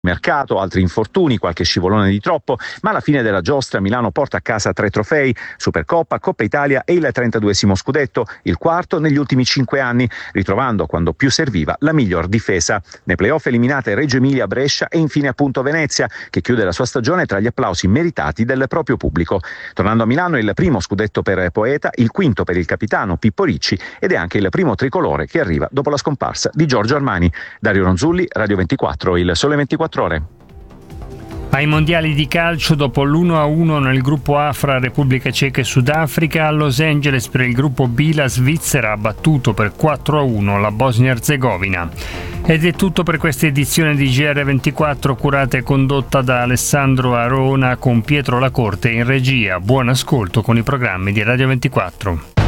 mercato, altri infortuni, qualche scivolone di troppo, ma alla fine della giostra Milano porta a casa 3 trofei, Supercoppa, Coppa Italia e il 32esimo scudetto, il quarto negli ultimi 5 anni, ritrovando quando più serviva la miglior difesa. Nei playoff eliminate Reggio Emilia, Brescia e infine appunto Venezia, che chiude la sua stagione tra gli applausi meritati del proprio pubblico. Tornando a Milano, il primo scudetto per Poeta, il quinto per il capitano Pippo Ricci ed è anche il primo tricolore che arriva dopo la scomparsa di Giorgio Armani. Dario Ronzulli, Radio 24, Il Sole 24 Ore. Ai mondiali di calcio, dopo l'1-1 nel gruppo A fra Repubblica Ceca e Sudafrica, a Los Angeles per il gruppo B la Svizzera ha battuto per 4-1 la Bosnia-Herzegovina. Ed è tutto per questa edizione di GR24, curata e condotta da Alessandro Arona con Pietro Lacorte in regia. Buon ascolto con i programmi di Radio 24.